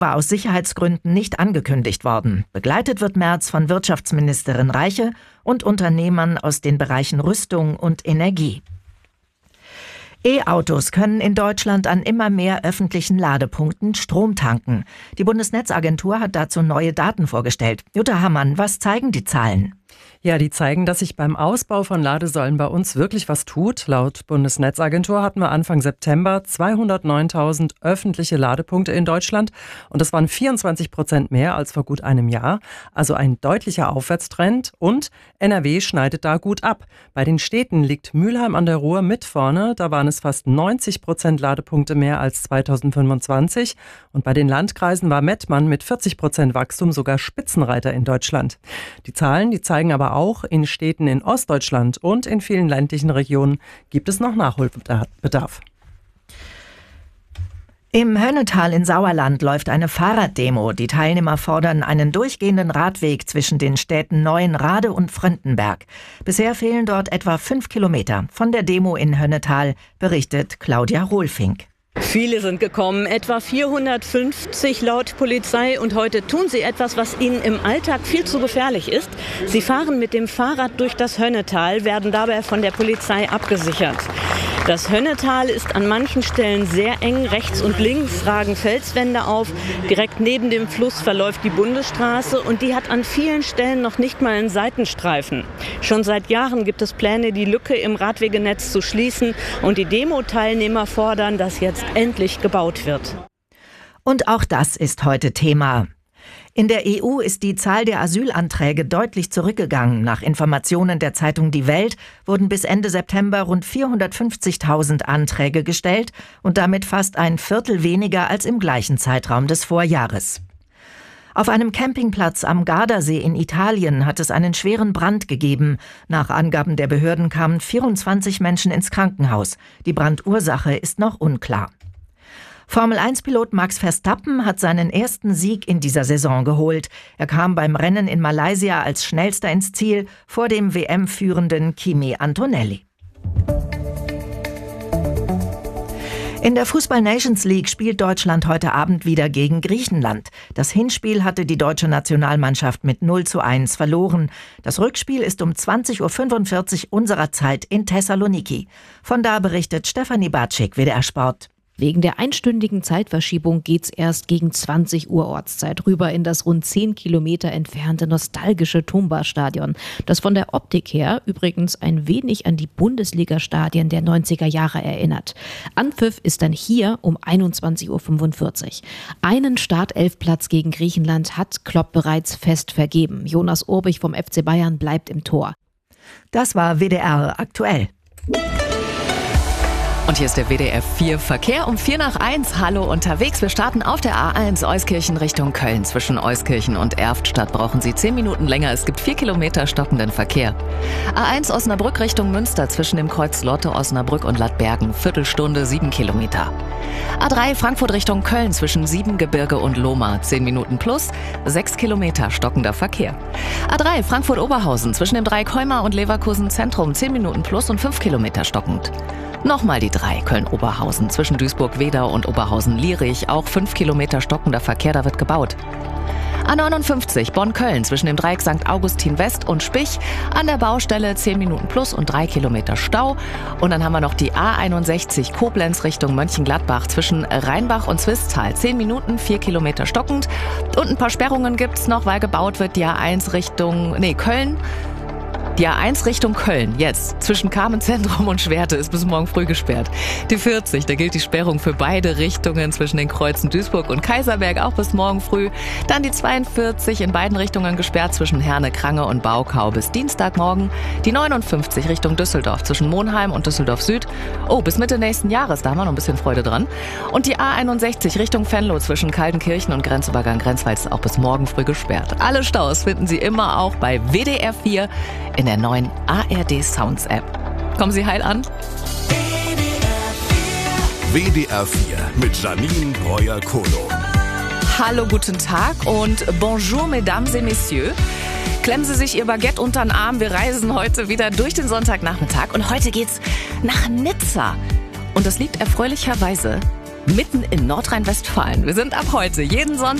war aus Sicherheitsgründen nicht angekündigt worden. Begleitet wird Merz von Wirtschaftsministerin Reiche und Unternehmern aus den Bereichen Rüstung und Energie. E-Autos können in Deutschland an immer mehr öffentlichen Ladepunkten Strom tanken. Die Bundesnetzagentur hat dazu neue Daten vorgestellt. Jutta Hammann, was zeigen die Zahlen? Ja, die zeigen, dass sich beim Ausbau von Ladesäulen bei uns wirklich was tut. Laut Bundesnetzagentur hatten wir Anfang September 209.000 öffentliche Ladepunkte in Deutschland. Und das waren 24% mehr als vor gut einem Jahr. Also ein deutlicher Aufwärtstrend. Und NRW schneidet da gut ab. Bei den Städten liegt Mülheim an der Ruhr mit vorne. Da waren es fast 90% Ladepunkte mehr als 2025. Und bei den Landkreisen war Mettmann mit 40% Wachstum sogar Spitzenreiter in Deutschland. Die Zahlen, die zeigen aber auch, in Städten in Ostdeutschland und in vielen ländlichen Regionen gibt es noch Nachholbedarf. Im Hönnetal in Sauerland läuft eine Fahrraddemo. Die Teilnehmer fordern einen durchgehenden Radweg zwischen den Städten Neuenrade und Fröndenberg. Bisher fehlen dort etwa 5 Kilometer. Von der Demo in Hönnetal berichtet Claudia Rohlfink. Viele sind gekommen, etwa 450 laut Polizei, und heute tun sie etwas, was ihnen im Alltag viel zu gefährlich ist. Sie fahren mit dem Fahrrad durch das Hönnetal, werden dabei von der Polizei abgesichert. Das Hönnetal ist an manchen Stellen sehr eng, rechts und links ragen Felswände auf. Direkt neben dem Fluss verläuft die Bundesstraße und die hat an vielen Stellen noch nicht mal einen Seitenstreifen. Schon seit Jahren gibt es Pläne, die Lücke im Radwegenetz zu schließen, und die Demo-Teilnehmer fordern, dass jetzt endlich gebaut wird. Und auch das ist heute Thema. In der EU ist die Zahl der Asylanträge deutlich zurückgegangen. Nach Informationen der Zeitung Die Welt wurden bis Ende September rund 450.000 Anträge gestellt und damit fast ein Viertel weniger als im gleichen Zeitraum des Vorjahres. Auf einem Campingplatz am Gardasee in Italien hat es einen schweren Brand gegeben. Nach Angaben der Behörden kamen 24 Menschen ins Krankenhaus. Die Brandursache ist noch unklar. Formel-1-Pilot Max Verstappen hat seinen ersten Sieg in dieser Saison geholt. Er kam beim Rennen in Malaysia als schnellster ins Ziel vor dem WM-führenden Kimi Antonelli. In der Fußball-Nations League spielt Deutschland heute Abend wieder gegen Griechenland. Das Hinspiel hatte die deutsche Nationalmannschaft mit 0:1 verloren. Das Rückspiel ist um 20.45 Uhr unserer Zeit in Thessaloniki. Von da berichtet Stefanie Batschik, WDR Sport. Wegen der einstündigen Zeitverschiebung geht's erst gegen 20 Uhr Ortszeit rüber in das rund 10 Kilometer entfernte nostalgische Tumba-Stadion, das von der Optik her übrigens ein wenig an die Bundesliga-Stadien der 90er Jahre erinnert. Anpfiff ist dann hier um 21.45 Uhr. Einen Startelfplatz gegen Griechenland hat Klopp bereits fest vergeben. Jonas Urbich vom FC Bayern bleibt im Tor. Das war WDR aktuell. Und hier ist der WDR 4 Verkehr um 1:04. Hallo unterwegs. Wir starten auf der A1 Euskirchen Richtung Köln. Zwischen Euskirchen und Erftstadt brauchen Sie 10 Minuten länger. Es gibt 4 Kilometer stockenden Verkehr. A1 Osnabrück Richtung Münster zwischen dem Kreuz Lotte, Osnabrück und Ladbergen. Viertelstunde, 7 Kilometer. A3 Frankfurt Richtung Köln zwischen Siebengebirge und Lohmar. 10 Minuten plus, 6 Kilometer stockender Verkehr. A3 Frankfurt-Oberhausen zwischen dem Dreieck Heumar und Leverkusen Zentrum. 10 Minuten plus und 5 Kilometer stockend. Nochmal die 3 Köln-Oberhausen zwischen Duisburg-Wedau und Oberhausen-Lierich. Auch 5 Kilometer stockender Verkehr, da wird gebaut. A59 Bonn-Köln zwischen dem Dreieck St. Augustin West und Spich. An der Baustelle 10 Minuten plus und 3 Kilometer Stau. Und dann haben wir noch die A61 Koblenz Richtung Mönchengladbach zwischen Rheinbach und Zwistal. 10 Minuten, 4 Kilometer stockend. Und ein paar Sperrungen gibt's noch, weil gebaut wird. Die A1 Richtung Köln. Die A1 Richtung Köln, jetzt zwischen Carmen-Zentrum und Schwerte, ist bis morgen früh gesperrt. Die 40, da gilt die Sperrung für beide Richtungen zwischen den Kreuzen Duisburg und Kaiserberg, auch bis morgen früh. Dann die 42 in beiden Richtungen gesperrt zwischen Herne, Krange und Baukau bis Dienstagmorgen. Die 59 Richtung Düsseldorf zwischen Monheim und Düsseldorf Süd. Oh, bis Mitte nächsten Jahres, da haben wir noch ein bisschen Freude dran. Und die A61 Richtung Venlo zwischen Kaltenkirchen und Grenzübergang Grenzwald ist auch bis morgen früh gesperrt. Alle Staus finden Sie immer auch bei WDR 4 in der neuen ARD Sounds App. Kommen Sie heil an. WDR 4 mit Janine Breuer-Kolo. Hallo, guten Tag und bonjour, mesdames et messieurs. Klemmen Sie sich Ihr Baguette unter den Arm. Wir reisen heute wieder durch den Sonntagnachmittag und heute geht's nach Nizza. Und das liegt erfreulicherweise mitten in Nordrhein-Westfalen. Wir sind ab heute jeden Sonntag